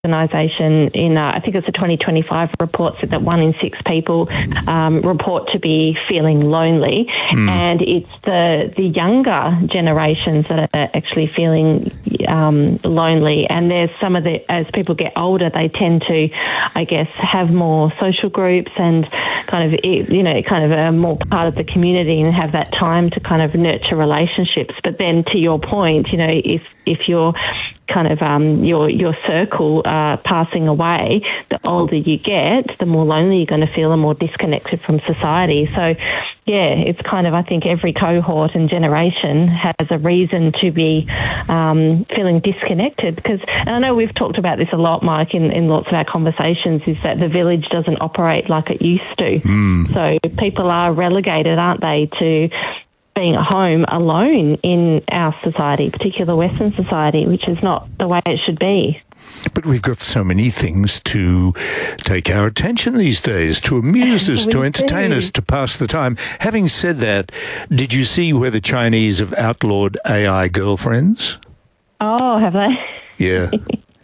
organisation in, I think it's a 2025 report, said that 1 in 6 people report to be feeling lonely. And it's the younger generations that are actually feeling lonely. And there's some of the, as people get older, they tend to, I guess, have more social groups and kind of a more part of the community and have that time to kind of nurture relationships. But then to your point, if you're kind of your circle passing away, the older you get, the more lonely you're going to feel and more disconnected from society. So, yeah, it's kind of, I think every cohort and generation has a reason to be feeling disconnected because, and I know we've talked about this a lot, Mike, in lots of our conversations, is that the village doesn't operate like it used to. So people are relegated, aren't they, to being at home alone in our society, particularly Western society, which is not the way it should be. But we've got so many things to take our attention these days, to amuse us, to entertain us, to pass the time. Having said that, did you see where the Chinese have outlawed AI girlfriends? Oh, have they? Yeah.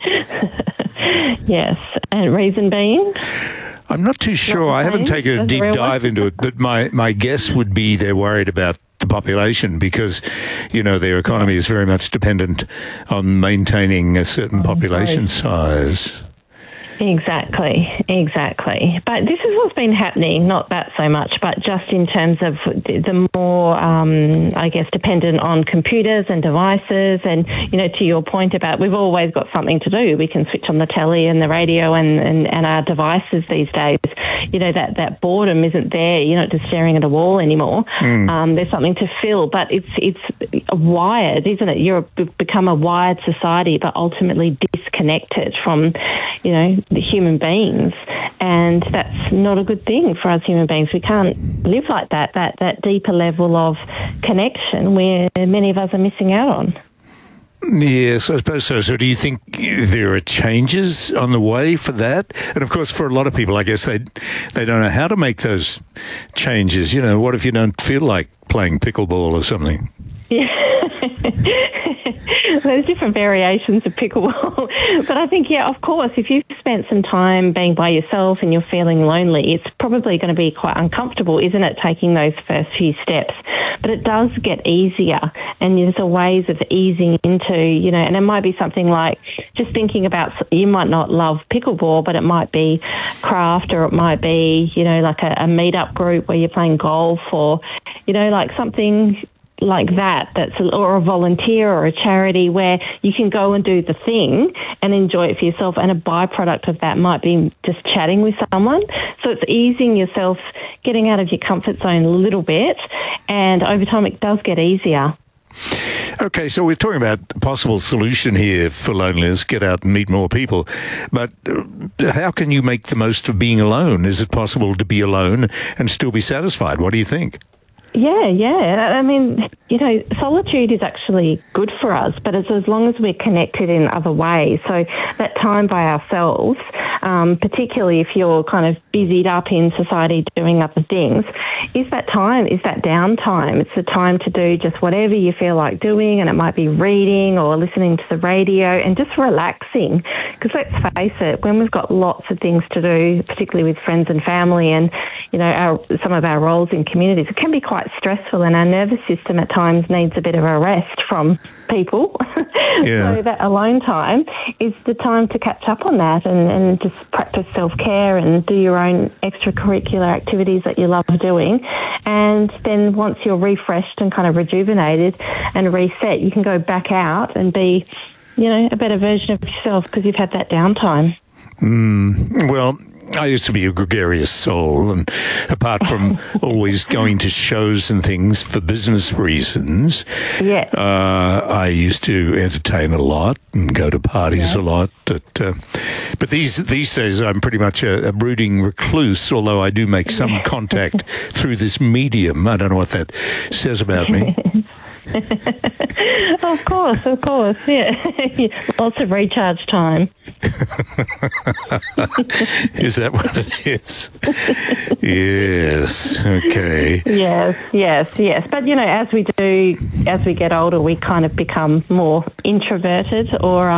Yes. And reason being? I'm not too sure. I haven't taken a deep dive into it, but my guess would be they're worried about the population because, their economy is very much dependent on maintaining a certain population size. Exactly. But this is what's been happening, not that so much, but just in terms of the more, I guess, dependent on computers and devices. And, to your point about we've always got something to do. We can switch on the telly and the radio and our devices these days. That boredom isn't there. You're not just staring at a wall anymore. There's something to fill. But it's wired, isn't it? You've become a wired society, but ultimately disconnected from, the human beings, and that's not a good thing for us human beings. We can't live like that deeper level of connection where many of us are missing out on. Yes, I suppose so. So do you think there are changes on the way for that? And of course, for a lot of people, I guess they don't know how to make those changes. What if you don't feel like playing pickleball or something? Yeah. There's different variations of pickleball. But I think, of course, if you've spent some time being by yourself and you're feeling lonely, it's probably going to be quite uncomfortable, isn't it, taking those first few steps? But it does get easier, and there's ways of easing into, and it might be something like just thinking about, you might not love pickleball, but it might be craft, or it might be, like a meet-up group where you're playing golf, or, like something like that, or a volunteer or a charity where you can go and do the thing and enjoy it for yourself, and a byproduct of that might be just chatting with someone. So it's easing yourself, getting out of your comfort zone a little bit, and over time it does get easier. Okay, so we're talking about the possible solution here for loneliness, get out and meet more people. But how can you make the most of being alone? Is it possible to be alone and still be satisfied? What do you think? Yeah. I mean, solitude is actually good for us, but it's as long as we're connected in other ways. So that time by ourselves, particularly if you're kind of busied up in society doing other things, is that downtime. It's the time to do just whatever you feel like doing, and it might be reading or listening to the radio and just relaxing. Because let's face it, when we've got lots of things to do, particularly with friends and family and, some of our roles in communities, it can be quite stressful, and our nervous system at times needs a bit of a rest from people. Yeah. So that alone time is the time to catch up on that and just practice self-care and do your own extracurricular activities that you love doing. And then once you're refreshed and kind of rejuvenated and reset, you can go back out and be, a better version of yourself because you've had that downtime. Well, I used to be a gregarious soul, and apart from always going to shows and things for business reasons, I used to entertain a lot and go to parties a lot. But these days I'm pretty much a brooding recluse, although I do make some contact through this medium. I don't know what that says about me. Of course, yeah. Lots of recharge time. Is that what it is? Yes, okay. Yes. But, as we get older, we kind of become more introverted or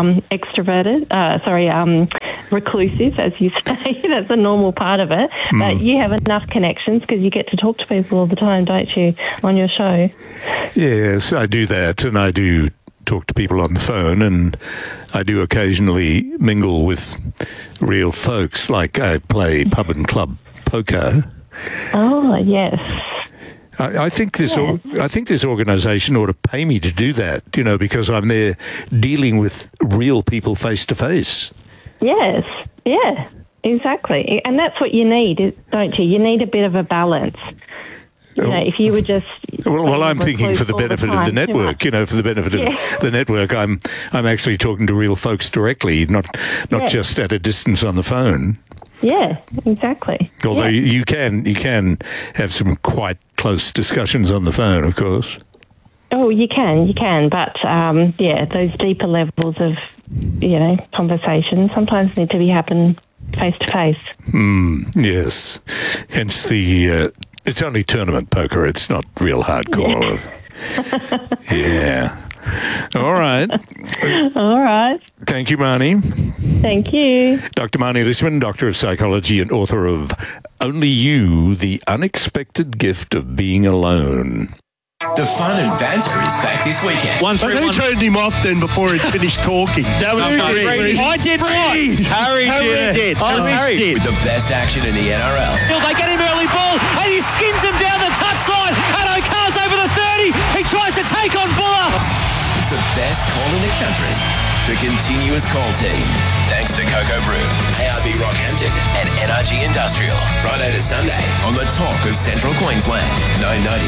reclusive, as you say. That's a normal part of it. But you have enough connections because you get to talk to people all the time, don't you, on your show? Yes, I do that, and I do talk to people on the phone, and I do occasionally mingle with real folks, like I play pub and club poker. Oh, yes. I think this organisation ought to pay me to do that, because I'm there dealing with real people face to face. Yes, yeah, exactly. And that's what you need, don't you? You need a bit of a balance. If you were just... Well, I'm thinking for the benefit of the network, for the benefit of the network, I'm actually talking to real folks directly, not just at a distance on the phone. Yeah, exactly. Although you can have some quite close discussions on the phone, of course. Oh, you can, but those deeper levels of, conversation sometimes need to be happen face to face. Yes, hence the. It's only tournament poker. It's not real hardcore. Yeah. All right. All right. Thank you, Marnie. Thank you. Dr. Marnie Lissman, Doctor of Psychology and author of Only You, The Unexpected Gift of Being Alone. The fun and banter is back this weekend. But who turned him off then before he finished talking? That was Harry. I did what? Harry did. Oh, Harry did. With the best action in the NRL. They get him early ball and he skins him down the touchline and Okar's over the 30. He tries to take on Buller. It's the best call in the country. The continuous call team. Thanks to Cocoa Brew, ARB Rockhampton and NRG Industrial. Friday to Sunday on the Talk of Central Queensland. 990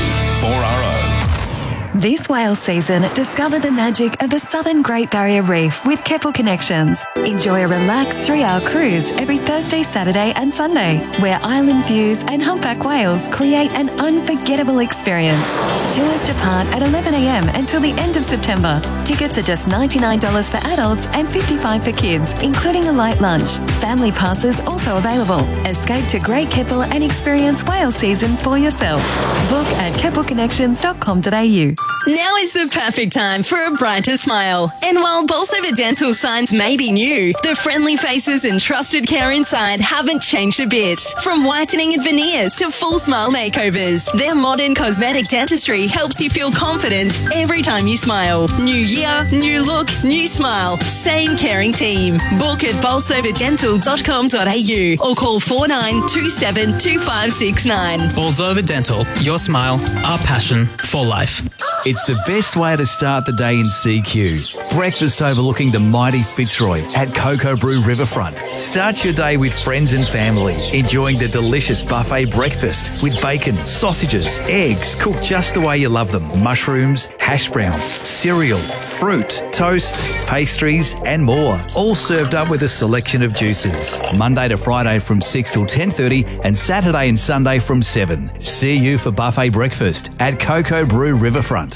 4RO. This whale season, discover the magic of the Southern Great Barrier Reef with Keppel Connections. Enjoy a relaxed 3-hour cruise every Thursday, Saturday and Sunday, where island views and humpback whales create an unforgettable experience. Tours depart at 11 a.m. until the end of September. Tickets are just $99 for adults and $55 for kids, including a light lunch. Family passes also available. Escape to Great Keppel and experience whale season for yourself. Book at keppelconnections.com.au. Now is the perfect time for a brighter smile. And while Bolsover Dental signs may be new, the friendly faces and trusted care inside haven't changed a bit. From whitening and veneers to full smile makeovers, their modern cosmetic dentistry helps you feel confident every time you smile. New year, new look, new smile. Same caring team. Book at bolsoverdental.com.au or call 4927 2569. Bolsover Dental, your smile, our passion for life. It's the best way to start the day in CQ. Breakfast overlooking the mighty Fitzroy at Cocoa Brew Riverfront. Start your day with friends and family, enjoying the delicious buffet breakfast with bacon, sausages, eggs cooked just the way you love them, mushrooms, hash browns, cereal, fruit, toast, pastries and more. All served up with a selection of juices. Monday to Friday from 6 till 10:30 and Saturday and Sunday from 7. See you for buffet breakfast at Cocoa Brew Riverfront.